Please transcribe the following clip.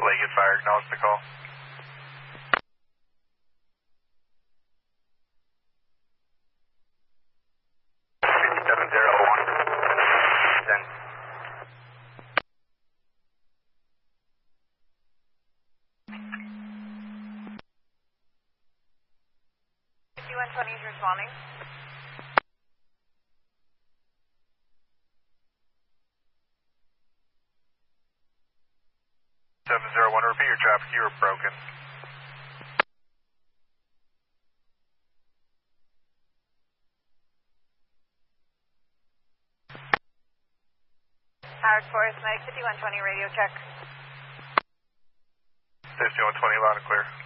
Leggett Fire, acknowledge the call. is responding. 701, repeat your traffic, you were broken. Howard Forest, Medic 5120, radio check. 5120, loud and clear.